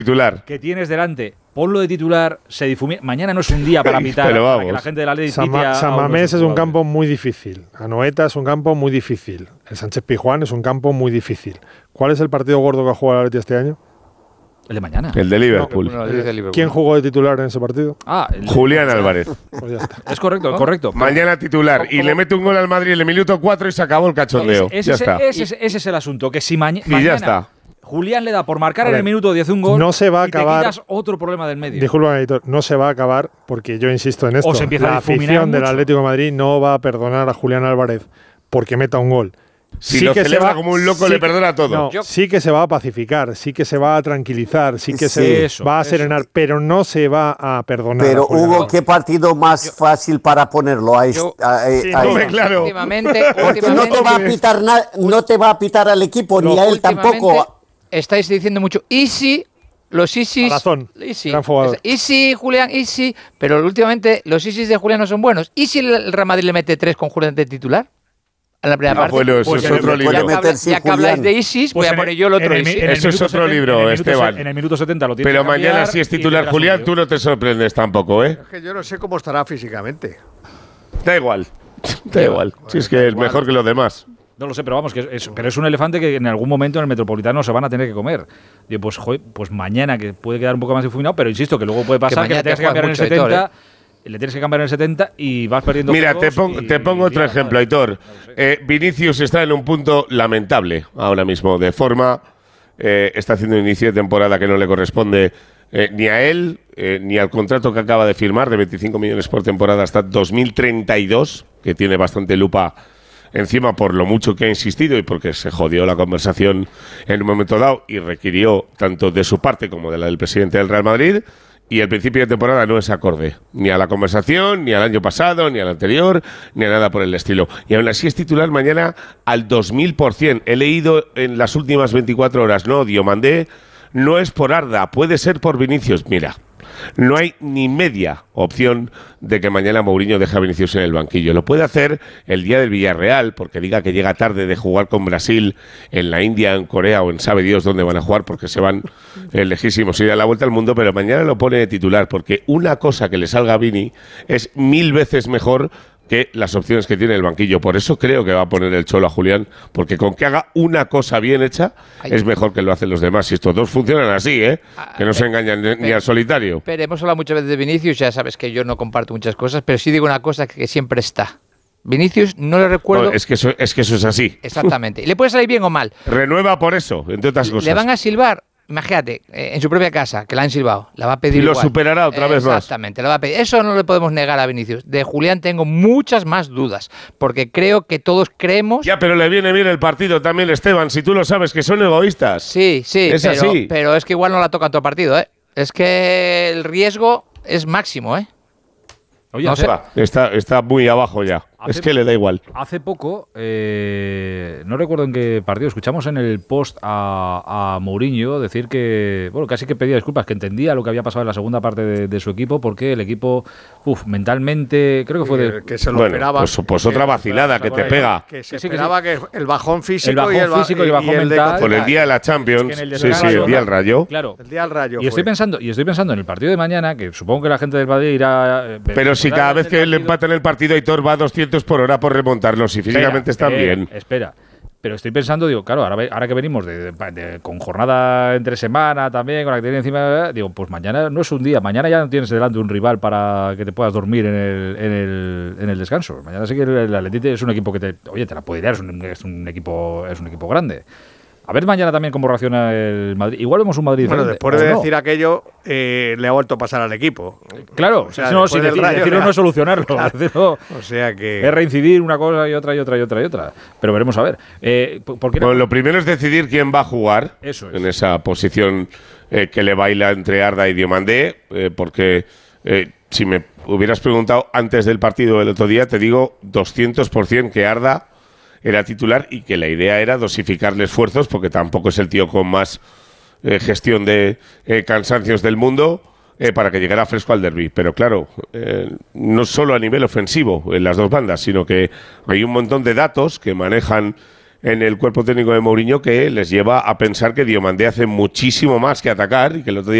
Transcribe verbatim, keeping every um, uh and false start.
titular. Que tienes delante, ponlo de titular, se difumina. Mañana no es un día para pitar, para que la gente de la ley Sama, San Mamés es un campo muy difícil. Anoeta es un campo muy difícil. El Sánchez Pizjuán es un campo muy difícil. ¿Cuál es el partido gordo que ha jugado el Atleti este año? El de mañana. El de Liverpool. No, el de Liverpool. ¿Quién jugó de titular en ese partido? Ah, el Julián Álvarez. Pues ya está. Es correcto, correcto. Mañana titular. Y le mete un gol al Madrid en el minuto cuatro y se acabó el cachondeo. Ese, ya ese, está. Ese, ese, ese es el asunto. Que si maña, y mañana ya está. Julián le da por marcar A en ver, el minuto diez un gol, no se va a y te acabar- quitas otro problema del medio. Disculpa, editor, no se va a acabar porque yo insisto en esto. O se empieza la a difuminar afición del mucho. Atlético de Madrid no va a perdonar a Julián Álvarez porque meta un gol. Si lo celebra como un loco, le perdona todo. No, Yo- sí que se va a pacificar, sí que se va a tranquilizar, sí que Sí. se Eso, va a eso. serenar, pero no se va a perdonar. Pero a Julián Hugo, Álvarez. ¿qué partido más fácil para ponerlo? A, Yo- a- a- Sí, a- no, Hombre, claro. Últimamente, Porque no últimamente, te va a pitar na- no te va a pitar al equipo ni a él últimamente tampoco. estáis diciendo mucho Easy, los Isis. A razón, Easy. gran jugador. Easy, Julián, Easy. Pero últimamente los Isis de Julián no son buenos. ¿Y si el Real Madrid le mete tres con Julián de titular? A la primera Ah, parte. bueno, eso Pues es en el- otro puede Ya libro. que, meter habla- sin ya que habláis Julián. de Isis, Pues voy a en poner el- yo el otro en el, Isis. en el Eso es minuto otro se- libro, en el minuto Esteban. se- En el minuto setenta lo tienes Pero que mañana, cambiar si es y titular tendrás Julián, un tú no te sorprendes tampoco, ¿eh? Es que yo no sé cómo estará físicamente. Da igual. Da igual. Si es que es mejor que los demás. No lo sé, pero vamos, que es, pero es un elefante que en algún momento en el Metropolitano se van a tener que comer. Digo, pues, joder, pues mañana que puede quedar un poco más difuminado, pero insisto que luego puede pasar que, mañana le tienes te que cambiar en el juegas mucho, setenta, Aitor, le tienes que cambiar en el setenta y vas perdiendo. Mira, te, juegos pon- y- te pongo otro y- ejemplo, madre. Aitor. Eh, Vinicius está en un punto lamentable ahora mismo, de forma. Eh, está haciendo un inicio de temporada que no le corresponde eh, ni a él, eh, ni al contrato que acaba de firmar de veinticinco millones por temporada hasta dos mil treinta y dos, que tiene bastante lupa encima por lo mucho que ha insistido y porque se jodió la conversación en un momento dado y requirió tanto de su parte como de la del presidente del Real Madrid. Y el principio de temporada no es acorde ni a la conversación, ni al año pasado, ni al anterior, ni a nada por el estilo. Y aún así es titular mañana al dos mil por ciento. He leído en las últimas veinticuatro horas, no, Diomandé, no es por Arda, puede ser por Vinicius. Mira, no hay ni media opción de que mañana Mourinho deje a Vinicius en el banquillo. Lo puede hacer el día del Villarreal, porque diga que llega tarde de jugar con Brasil en la India, en Corea o en sabe Dios dónde van a jugar, porque se van eh, lejísimos y dan la vuelta al mundo, pero mañana lo pone de titular, porque una cosa que le salga a Vini es mil veces mejor que las opciones que tiene el banquillo. Por eso creo que va a poner el Cholo a Julián, porque con que haga una cosa bien hecha Ay. es mejor que lo hacen los demás. Y estos dos funcionan así, ¿eh? Que no se engañan ni- ni al solitario. Pero hemos hablado muchas veces de Vinicius, ya sabes que yo no comparto muchas cosas, pero sí digo una cosa que, que siempre está. Vinicius no le recuerdo. No, es, que eso, es que eso es así. Exactamente. Y le puede salir bien o mal. Renueva por eso, entre otras cosas. Le van a silbar, imagínate, eh, en su propia casa, que la han silbado. La va a pedir Y lo igual. superará otra vez más. Exactamente, la va a pedir. Eso no le podemos negar a Vinicius. De Julián tengo muchas más dudas, porque creo que todos creemos. Ya, pero le viene bien el partido también, Esteban, si tú lo sabes, que son egoístas. Sí, sí, Es pero, así. pero es que igual no la toca en todo partido, ¿eh? Es que el riesgo es máximo, ¿eh? Oye, No hace, sé. Va, está, está muy abajo ya. Hace- Es que le da igual. hace poco, eh, no recuerdo en qué partido, escuchamos en el post a, a Mourinho decir que, bueno, casi que pedía disculpas, que entendía lo que había pasado en la segunda parte de, de su equipo, porque el equipo, uf, mentalmente, creo que fue de... Que, que se lo Bueno, esperaba. pues, pues otra vacilada que te pega. Que se Que sí, que esperaba que, el bajón físico El bajón y el, ba- físico y el bajón de mental. Por el día de la Es Champions, que en el sí, sí, descanso- el día del Rayo. Claro. El día del Rayo. Y estoy fue. pensando, y estoy pensando en el partido de mañana, que supongo que la gente del Madrid irá. eh, Pero si cada vez que le empatan el partido, Aitor va a doscientos por hora por remontarlo, si físicamente están Espera, bien. eh, Espera. Pero estoy pensando, digo, claro, ahora, ve- ahora que venimos de, de- de- con jornada entre semana también, con la que tiene encima, digo, pues mañana no es un día, mañana ya no tienes delante un rival para que te puedas dormir en el, en el, en el descanso. Mañana sí que el, el Atleti es un equipo que te, oye, te la puede dar, es un, es un equipo, es un equipo grande. A ver mañana también cómo reacciona el Madrid. Igual vemos un Madrid Bueno, diferente, después de ¿o no? decir aquello, eh, le ha vuelto a pasar al equipo. Claro, O sea, no, después sin del decir, Rayo decirlo le ha- no es solucionarlo. Claro. Decirlo O sea que. es reincidir una cosa y otra y otra y otra y otra. Pero veremos a ver. Eh, ¿por qué no? Bueno, lo primero es decidir quién va a jugar Eso es. en esa posición eh, que le baila entre Arda y Diomandé, eh, porque eh, si me hubieras preguntado antes del partido el otro día, te digo doscientos por ciento que Arda era titular y que la idea era dosificarle esfuerzos, porque tampoco es el tío con más eh, gestión de eh, cansancios del mundo, eh, para que llegara fresco al derbi. Pero claro, eh, no solo a nivel ofensivo en las dos bandas, sino que hay un montón de datos que manejan en el cuerpo técnico de Mourinho que les lleva a pensar que Diomandé hace muchísimo más que atacar y que el otro día